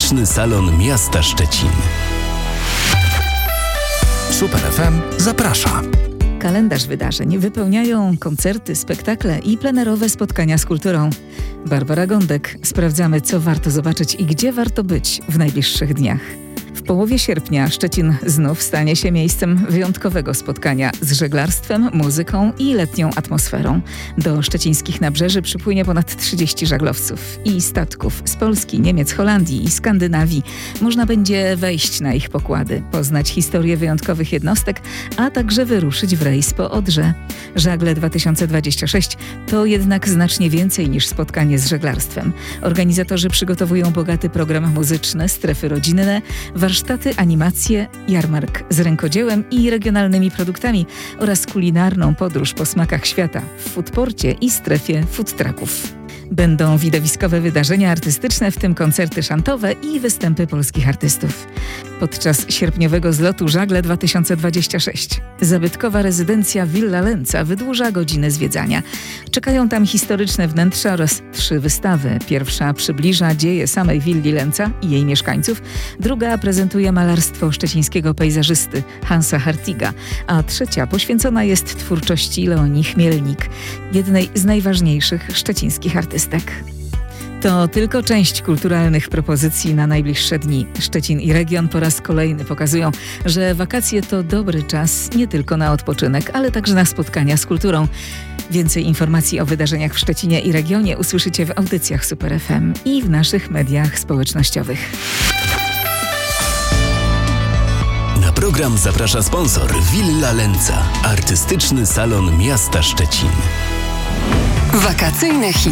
Artystyczny Salon Miasta Szczecin. Super FM zaprasza. Kalendarz wydarzeń wypełniają koncerty, spektakle i plenerowe spotkania z kulturą. Barbara Gądek. Sprawdzamy, co warto zobaczyć i gdzie warto być w najbliższych dniach. W połowie sierpnia Szczecin znów stanie się miejscem wyjątkowego spotkania z żeglarstwem, muzyką i letnią atmosferą. Do szczecińskich nabrzeży przypłynie ponad 30 żaglowców i statków z Polski, Niemiec, Holandii i Skandynawii. Można będzie wejść na ich pokłady, poznać historię wyjątkowych jednostek, a także wyruszyć w rejs po Odrze. Żagle 2026 to jednak znacznie więcej niż spotkanie z żeglarstwem. Organizatorzy przygotowują bogaty program muzyczny, strefy rodzinne, warsztaty, animacje, jarmark z rękodziełem i regionalnymi produktami oraz kulinarną podróż po smakach świata w foodporcie i strefie food trucków. Będą widowiskowe wydarzenia artystyczne, w tym koncerty szantowe i występy polskich artystów. Podczas sierpniowego zlotu Żagle 2026 zabytkowa rezydencja Villa Lęca wydłuża godziny zwiedzania. Czekają tam historyczne wnętrza oraz 3 wystawy. Pierwsza przybliża dzieje samej willi Lęca i jej mieszkańców, druga prezentuje malarstwo szczecińskiego pejzażysty Hansa Hartiga, a trzecia poświęcona jest twórczości Leonii Chmielnik, jednej z najważniejszych szczecińskich artystek. To tylko część kulturalnych propozycji na najbliższe dni. Szczecin i region po raz kolejny pokazują, że wakacje to dobry czas nie tylko na odpoczynek, ale także na spotkania z kulturą. Więcej informacji o wydarzeniach w Szczecinie i regionie usłyszycie w audycjach Super FM i w naszych mediach społecznościowych. Na program zaprasza sponsor Villa Lęca, Artystyczny Salon Miasta Szczecin. Wakacyjne hity.